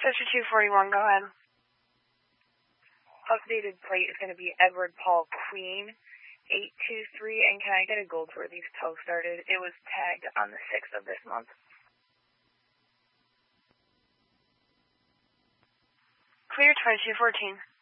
Sister 241, go ahead. Updated plate is going to be Edward Paul Queen 823, and can I get a Goldsworthy's tow started? It was tagged on the 6th of this month. Clear 2214.